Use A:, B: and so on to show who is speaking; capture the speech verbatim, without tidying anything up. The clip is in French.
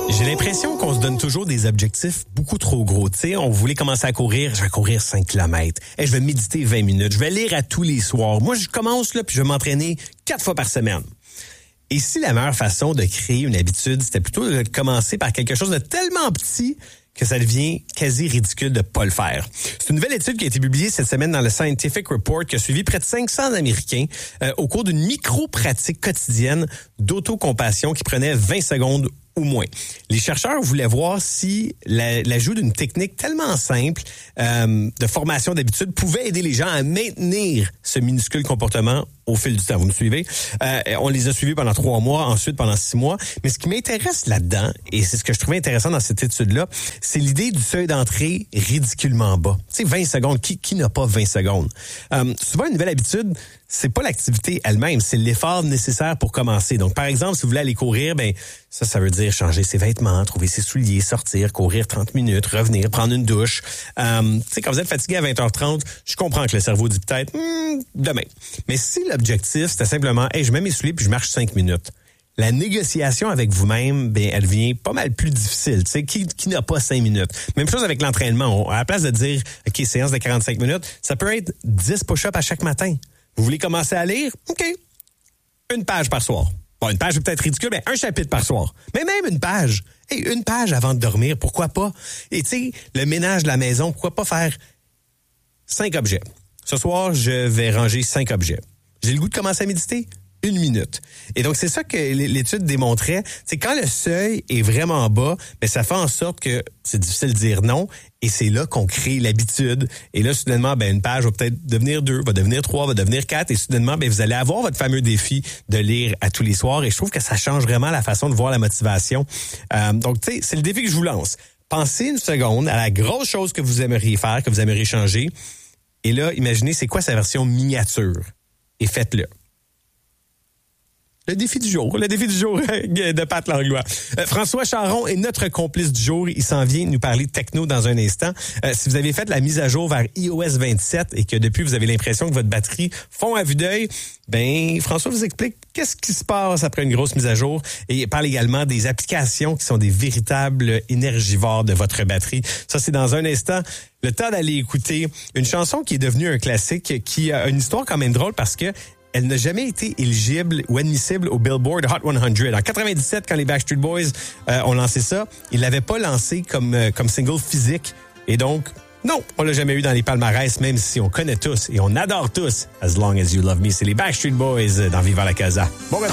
A: J'ai l'impression qu'on se donne toujours des objectifs beaucoup trop gros. Tu sais, on voulait commencer à courir, je vais courir cinq kilomètres. Et je vais méditer vingt minutes. Je vais lire à tous les soirs. Moi, je commence là, puis je vais m'entraîner quatre fois par semaine. Et si la meilleure façon de créer une habitude, c'était plutôt de commencer par quelque chose de tellement petit que ça devient quasi ridicule de pas le faire. C'est une nouvelle étude qui a été publiée cette semaine dans le Scientific Report qui a suivi près de cinq cents Américains euh, au cours d'une micro-pratique quotidienne d'autocompassion qui prenait vingt secondes ou moins. Les chercheurs voulaient voir si la, l'ajout d'une technique tellement simple euh, de formation d'habitude pouvait aider les gens à maintenir ce minuscule comportement au fil du temps. Vous me suivez? Euh, on les a suivis pendant trois mois, ensuite pendant six mois. Mais ce qui m'intéresse là-dedans, et c'est ce que je trouvais intéressant dans cette étude-là, c'est l'idée du seuil d'entrée ridiculement bas. Tu sais, vingt secondes. Qui, qui n'a pas vingt secondes? Euh, souvent, une nouvelle habitude, c'est pas l'activité elle-même, c'est l'effort nécessaire pour commencer. Donc, par exemple, si vous voulez aller courir, ben ça, ça veut dire changer ses vêtements, trouver ses souliers, sortir, courir trente minutes, revenir, prendre une douche. Euh, tu sais, quand vous êtes fatigué à vingt heures trente, je comprends que le cerveau dit peut-être hmm, demain. Mais si l'objectif, c'était simplement, hey, je mets mes souliers puis je marche cinq minutes. La négociation avec vous-même, ben, elle devient pas mal plus difficile. Tu sais, qui, qui n'a pas cinq minutes? Même chose avec l'entraînement. On, à la place de dire, OK, séance de quarante-cinq minutes, ça peut être dix push-ups à chaque matin. Vous voulez commencer à lire? OK. Une page par soir. Bon, une page c'est peut-être ridicule, mais un chapitre par soir. Mais même une page. Hey, une page avant de dormir, pourquoi pas? Et tu sais, le ménage de la maison, pourquoi pas faire cinq objets? Ce soir, je vais ranger cinq objets. J'ai le goût de commencer à méditer? Une minute. Et donc, c'est ça que l'étude démontrait. C'est quand le seuil est vraiment bas, ben ça fait en sorte que c'est difficile de dire non. Et c'est là qu'on crée l'habitude. Et là, soudainement, ben une page va peut-être devenir deux, va devenir trois, va devenir quatre. Et soudainement, ben vous allez avoir votre fameux défi de lire à tous les soirs. Et je trouve que ça change vraiment la façon de voir la motivation. Euh, donc, tu sais, c'est le défi que je vous lance. Pensez une seconde à la grosse chose que vous aimeriez faire, que vous aimeriez changer. Et là, imaginez c'est quoi sa version miniature. Et faites-le. Le défi du jour, le défi du jour de Pat Langlois. Euh, François Charon est notre complice du jour. Il s'en vient nous parler de techno dans un instant. Euh, si vous avez fait la mise à jour vers i O S vingt-sept et que depuis vous avez l'impression que votre batterie fond à vue d'œil, ben François vous explique qu'est-ce qui se passe après une grosse mise à jour et il parle également des applications qui sont des véritables énergivores de votre batterie. Ça, c'est dans un instant. Le temps d'aller écouter une chanson qui est devenue un classique, qui a une histoire quand même drôle parce que elle n'a jamais été éligible ou admissible au Billboard Hot cent. En quatre-vingt-dix-sept, quand les Backstreet Boys euh, ont lancé ça, ils l'avaient pas lancé comme euh, comme single physique. Et donc, non, on l'a jamais eu dans les palmarès, même si on connaît tous et on adore tous As Long As You Love Me. C'est les Backstreet Boys dans Viva la Casa. Bon matin.